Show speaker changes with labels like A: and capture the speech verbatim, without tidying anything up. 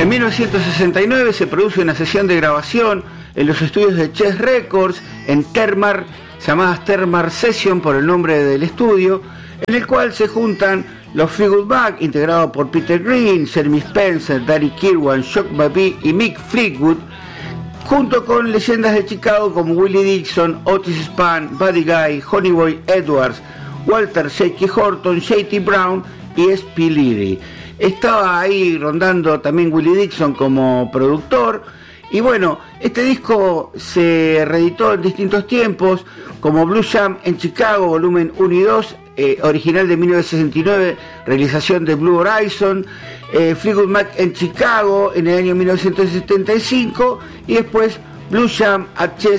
A: mil novecientos sesenta y nueve se produce una sesión de grabación en los estudios de Chess Records en Termar, llamadas Termar Session por el nombre del estudio, en el cual se juntan los Fleetwood Mac, integrados por Peter Green, Jeremy Spencer, Danny Kirwan, Chuck McVie y Mick Fleetwood, junto con leyendas de Chicago como Willie Dixon, Otis Spann, Buddy Guy, Honey Boy Edwards, Walter Shaky Horton, J T Brown y S P Leary. Estaba ahí rondando también Willie Dixon como productor. Y bueno, este disco se reeditó en distintos tiempos, como Blue Jam en Chicago, volumen uno y dos, eh, original de mil novecientos sesenta y nueve, realización de Blue Horizon, eh, Fleetwood Mac en Chicago en el año mil novecientos setenta y cinco, y después Blue Jam at Chess